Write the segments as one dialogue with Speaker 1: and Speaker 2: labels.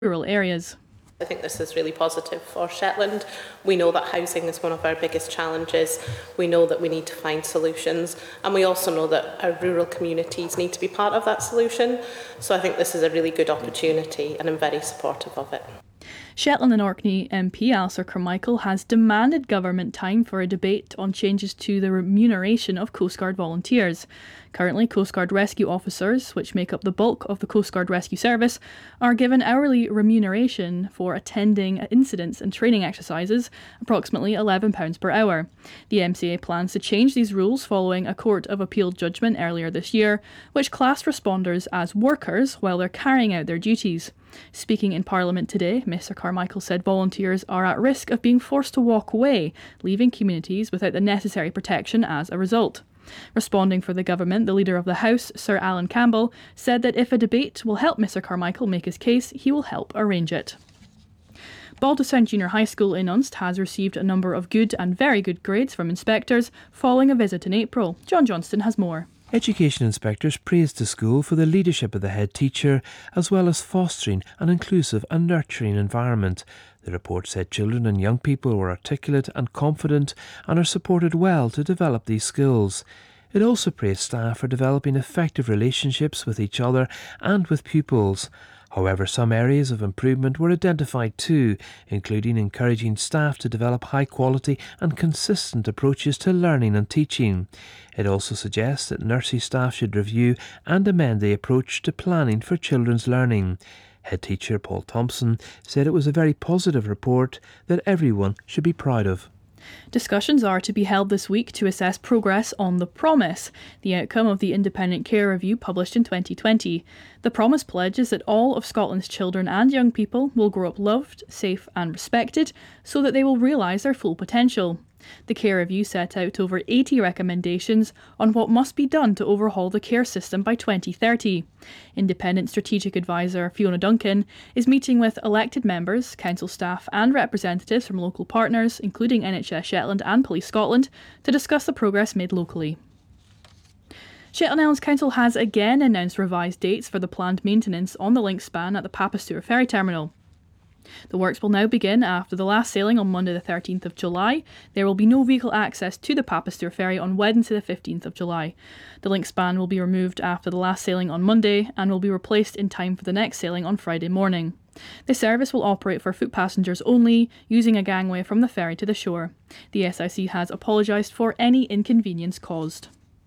Speaker 1: rural areas.
Speaker 2: I think this is really positive for Shetland. We know that housing is one of our biggest challenges. We know that we need to find solutions, and we also know that our rural communities need to be part of that solution. So I think this is a really good opportunity, and I'm very supportive of it.
Speaker 1: Shetland and Orkney MP Alistair Carmichael has demanded government time for a debate on changes to the remuneration of Coast Guard volunteers. Currently, Coast Guard rescue officers, which make up the bulk of the Coast Guard Rescue Service, are given hourly remuneration for attending incidents and training exercises, approximately £11 per hour. The MCA plans to change these rules following a Court of Appeal judgment earlier this year, which classed responders as workers while they're carrying out their duties. Speaking in Parliament today, Mr Carmichael said volunteers are at risk of being forced to walk away, leaving communities without the necessary protection as a result. Responding for the government, the Leader of the House, Sir Alan Campbell, said that if a debate will help Mr Carmichael make his case, he will help arrange it. Balderstown Junior High School in Unst has received a number of good and very good grades from inspectors following a visit in April. John Johnston has more.
Speaker 3: Education inspectors praised the school for the leadership of the head teacher, as well as fostering an inclusive and nurturing environment. The report said children and young people were articulate and confident and are supported well to develop these skills. It also praised staff for developing effective relationships with each other and with pupils. However, some areas of improvement were identified too, including encouraging staff to develop high-quality and consistent approaches to learning and teaching. It also suggests that nursery staff should review and amend the approach to planning for children's learning. Head teacher Paul Thompson said it was a very positive report that everyone should be proud of.
Speaker 1: Discussions are to be held this week to assess progress on The Promise, the outcome of the independent care review published in 2020. The Promise pledges that all of Scotland's children and young people will grow up loved, safe and respected so that they will realise their full potential. The care review set out over 80 recommendations on what must be done to overhaul the care system by 2030. Independent Strategic Advisor Fiona Duncan is meeting with elected members, council staff and representatives from local partners, including NHS Shetland and Police Scotland, to discuss the progress made locally. Shetland Islands Council has again announced revised dates for the planned maintenance on the link span at the Papastour ferry terminal. The works will now begin after the last sailing on Monday the 13th of July. There will be no vehicle access to the Papastour ferry on Wednesday the 15th of July. The link span will be removed after the last sailing on Monday and will be replaced in time for the next sailing on Friday morning. The service will operate for foot passengers only, using a gangway from the ferry to the shore. The SIC has apologised for any inconvenience caused.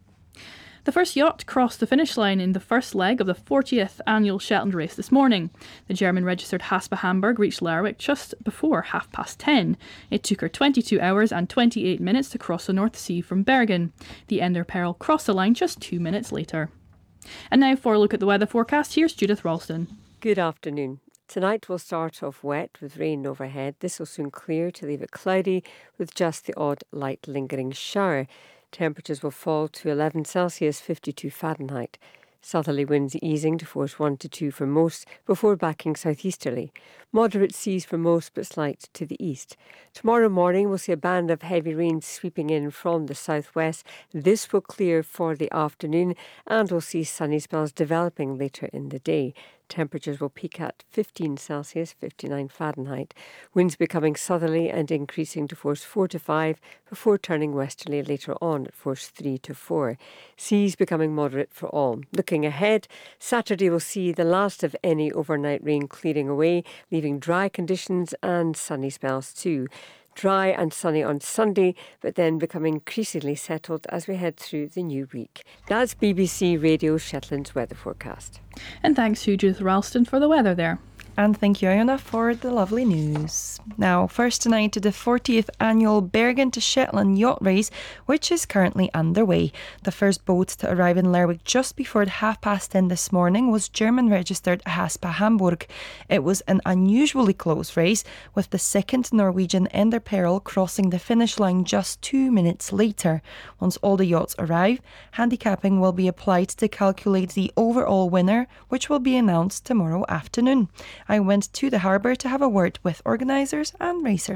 Speaker 1: The first yacht crossed the finish line in the first leg of the 40th annual Shetland race this morning. The German-registered Haspa Hamburg reached Lerwick just before 10:30. It took her 22 hours and 28 minutes to cross the North Sea from Bergen. The Ender Pearl crossed the line just 2 minutes later. And now for a look at the weather forecast, here's Judith Ralston.
Speaker 4: Good afternoon. Tonight will start off wet with rain overhead. This will soon clear to leave it cloudy with just the odd light lingering shower. Temperatures will fall to 11 Celsius, 52 Fahrenheit. Southerly winds easing to force 1 to 2 for most before backing southeasterly. Moderate seas for most but slight to the east. Tomorrow morning we'll see a band of heavy rain sweeping in from the southwest. This will clear for the afternoon and we'll see sunny spells developing later in the day. Temperatures will peak at 15 Celsius, 59 Fahrenheit. Winds becoming southerly and increasing to force 4 to 5 before turning westerly later on at force 3 to 4. Seas becoming moderate for all. Looking ahead, Saturday will see the last of any overnight rain clearing away, leaving dry conditions and sunny spells too. Dry and sunny on Sunday, but then becoming increasingly settled as we head through the new week. That's BBC Radio Shetland's weather forecast.
Speaker 1: And thanks to Judith Ralston for the weather there.
Speaker 5: And thank you, Iona, for the lovely news. Now, first tonight to the 40th annual Bergen to Shetland yacht race, which is currently underway. The first boat to arrive in Lerwick just before 10:30 this morning was German-registered Haspa Hamburg. It was an unusually close race, with the second Norwegian Ender Pearl crossing the finish line just 2 minutes later. Once all the yachts arrive, handicapping will be applied to calculate the overall winner, which will be announced tomorrow afternoon. I went to the harbour to have a word with organisers and racers.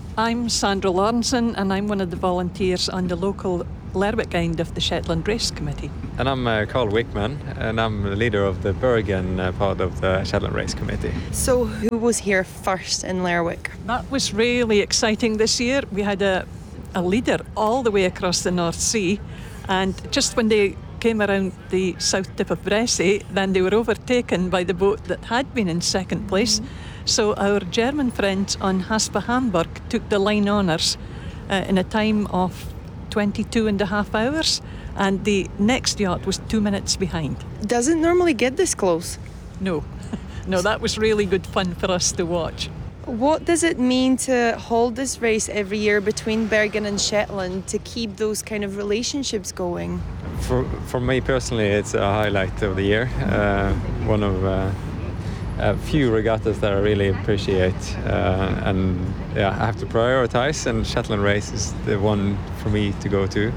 Speaker 6: I'm Sandra Lawrenson and I'm one of the volunteers on the local Lerwick end of the Shetland Race Committee.
Speaker 7: And I'm Carl Wickman and I'm the leader of the Bergen part of the Shetland Race Committee.
Speaker 5: So who was here first in Lerwick?
Speaker 6: That was really exciting this year. We had a leader all the way across the North Sea, and just when they came around the south tip of Bressie, then they were overtaken by the boat that had been in second place. So our German friends on Haspa Hamburg took the line honours in a time of 22 and a half hours, and the next yacht was 2 minutes behind.
Speaker 5: Does it normally get this close?
Speaker 6: No, that was really good fun for us to watch.
Speaker 5: What does it mean to hold this race every year between Bergen and Shetland to keep those kind of relationships going?
Speaker 7: For me personally, it's a highlight of the year. One of a few regattas that I really appreciate, and I have to prioritize, and Shetland Race is the one for me to go to.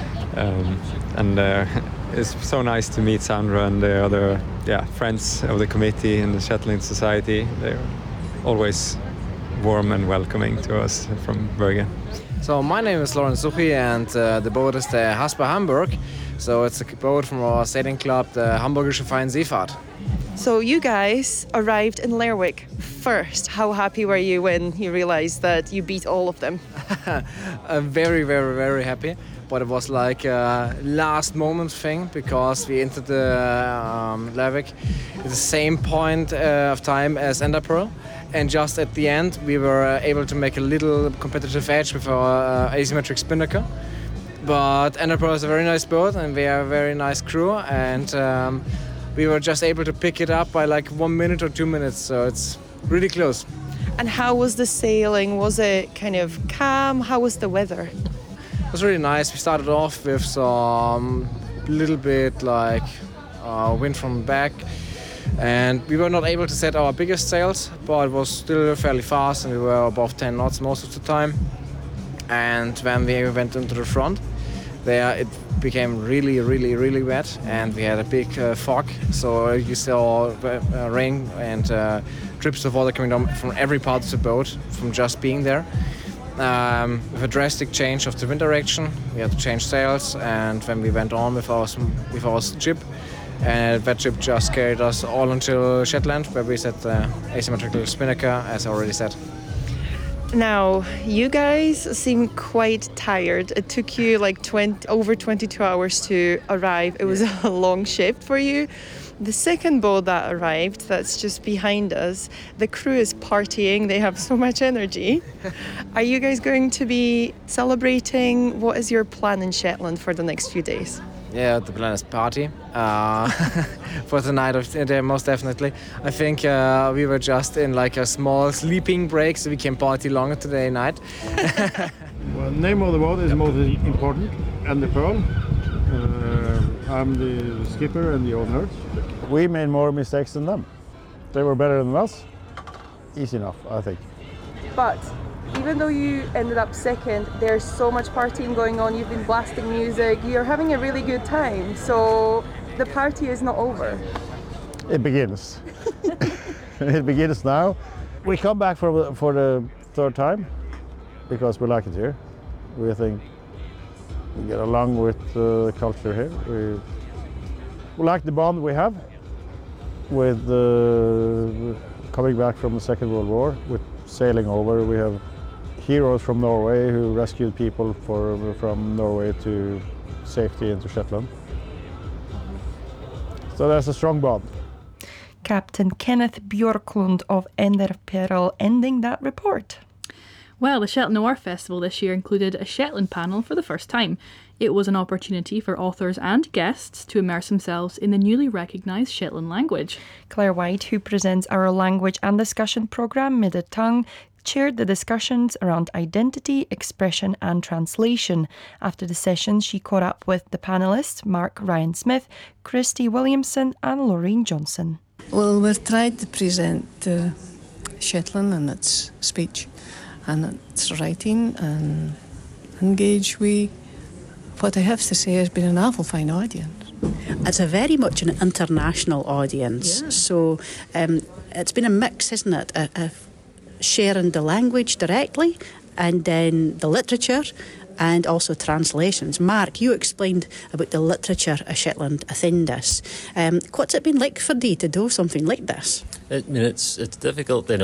Speaker 7: It's so nice to meet Sandra and the other friends of the committee and the Shetland Society. They're always warm and welcoming to us from Bergen.
Speaker 8: So my name is Lorenz Suchi, and the boat is the Haspa Hamburg. So it's a boat from our sailing club, the Hamburgische Feinseefahrt.
Speaker 5: So you guys arrived in Lerwick first. How happy were you when you realized that you beat all of them?
Speaker 8: Very, very, very happy. But it was like a last moment thing, because we entered the Lerwick at the same point of time as Enderpearl. And just at the end, we were able to make a little competitive edge with our asymmetric spinnaker. But Enderpearl is a very nice boat, and we are a very nice crew. And we were just able to pick it up by like 1 minute or 2 minutes, so it's really close.
Speaker 5: And how was the sailing? Was it kind of calm? How was the weather?
Speaker 8: It was really nice. We started off with some little bit like wind from back, and we were not able to set our biggest sails, but it was still fairly fast, and we were above 10 knots most of the time. And when we went into the front, there it became really, really, really wet, and we had a big fog, so you saw rain and drips of water coming down from every part of the boat from just being there. With a drastic change of the wind direction, we had to change sails, and when we went on with our jib, and that jib just carried us all until Shetland, where we set the asymmetrical spinnaker, as I already said.
Speaker 5: Now, you guys seem quite tired. It took you like over 22 hours to arrive. It was a long shift for you. The second boat that arrived, that's just behind us, the crew is partying. They have so much energy. Are you guys going to be celebrating? What is your plan in Shetland for the next few days?
Speaker 8: Yeah, the plan is party for the night of the day, most definitely. I think we were just in like a small sleeping break, so we can party longer today night.
Speaker 9: Well, the name of the boat is most important, Enderpearl. I'm the skipper and the owner. We made more mistakes than them. They were better than us. Easy enough, I think.
Speaker 5: But even though you ended up second, there's so much partying going on. You've been blasting music. You're having a really good time. So the party is not over.
Speaker 9: It begins. It begins now. We come back for the third time because we like it here. We think we get along with the culture here. We like the bond we have with coming back from the Second World War, with sailing over. We have heroes from Norway who rescued people from Norway to safety into Shetland. So there's a strong bond.
Speaker 5: Captain Kenneth Björklund of Enderpearl ending that report.
Speaker 1: Well, the Shetland Noir Festival this year included a Shetland panel for the first time. It was an opportunity for authors and guests to immerse themselves in the newly recognised Shetland language.
Speaker 5: Claire White, who presents our language and discussion programme, Middag Tongue, chaired the discussions around identity, expression and translation. After the session, she caught up with the panellists Mark Ryan Smith, Christy Williamson and Laureen Johnson.
Speaker 10: Well, we're trying to present Shetland and its speech and its writing and engage with what I have to say has been an awful fine audience.
Speaker 11: It's a very much an international audience, yeah. So it's been a mix, isn't it, of sharing the language directly and then the literature and also translations. Mark, you explained about the literature of Shetland Athindus. What's it been like for thee to do something like this?
Speaker 12: I mean, it's difficult then